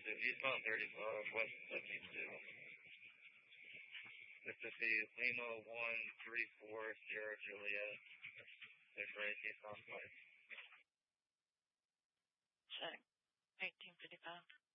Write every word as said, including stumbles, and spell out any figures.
eastbound thirty-five, west seventy-two. Mississippi Lima one three four Sierra Juliet. There's right east on place. Check. eighteen fifty-five.